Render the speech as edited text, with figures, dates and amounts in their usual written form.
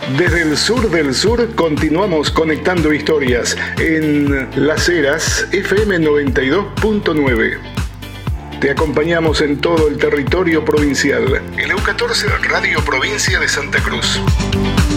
Desde el sur del sur continuamos conectando historias en Las Heras FM 92.9. Te acompañamos en todo el territorio provincial. El EU14 Radio Provincia de Santa Cruz.